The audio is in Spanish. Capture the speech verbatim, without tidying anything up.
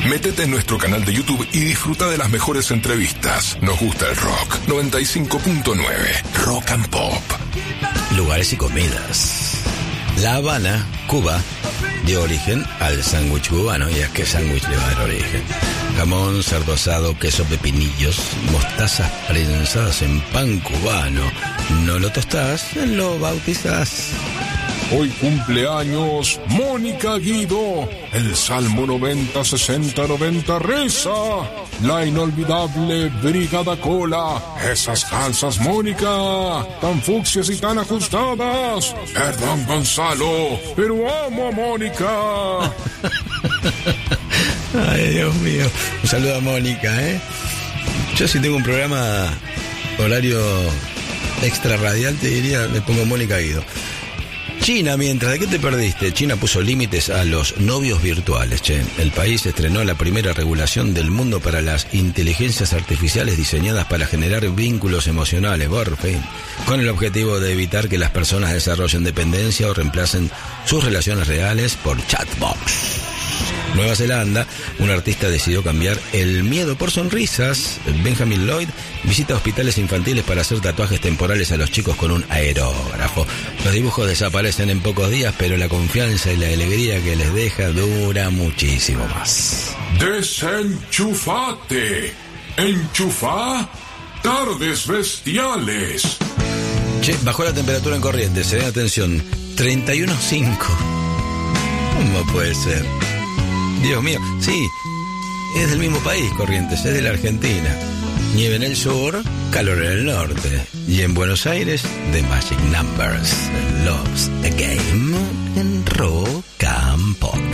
Métete en nuestro canal de YouTube y disfruta de las mejores entrevistas. Nos gusta el rock. noventa y cinco punto nueve Rock and Pop. Lugares y comidas. La Habana, Cuba, dio origen al sándwich cubano. ¿Y a qué sándwich le va a dar origen? Jamón, cerdo asado, queso, pepinillos, mostazas prensadas en pan cubano. No lo tostás, lo bautizás. Hoy cumpleaños Mónica Guido. El Salmo noventa sesenta noventa reza. La inolvidable Brigada Cola. Esas calzas, Mónica, tan fucsias y tan ajustadas. Perdón, Gonzalo, pero amo a Mónica. Ay, Dios mío. Un saludo a Mónica, ¿eh? Yo si tengo un programa horario extra radial, te diría, le pongo Mónica Guido. China, mientras, ¿de qué te perdiste? China puso límites a los novios virtuales, che. El país estrenó la primera regulación del mundo para las inteligencias artificiales diseñadas para generar vínculos emocionales, por fin, con el objetivo de evitar que las personas desarrollen dependencia o reemplacen sus relaciones reales por chatbots. Nueva Zelanda, un artista decidió cambiar el miedo por sonrisas. Benjamin Lloyd visita hospitales infantiles para hacer tatuajes temporales a los chicos con un aerógrafo. Los dibujos desaparecen en pocos días, pero la confianza y la alegría que les deja dura muchísimo más. Desenchufate. Enchufá. Tardes bestiales. Che, bajó la temperatura en Corrientes, eh. Atención, treinta y uno punto cinco. ¿Cómo puede ser? Dios mío, sí, es del mismo país, Corrientes, es de la Argentina. Nieve en el sur, calor en el norte. Y en Buenos Aires, The Magic Numbers. Love's a Game en Rock and Pop.